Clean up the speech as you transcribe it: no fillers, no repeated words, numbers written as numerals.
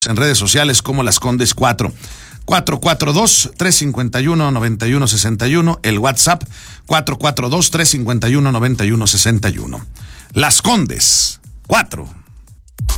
en redes sociales como Las Condes 4. 442-351-9161, el WhatsApp 442-351-9161. Las Condes 4.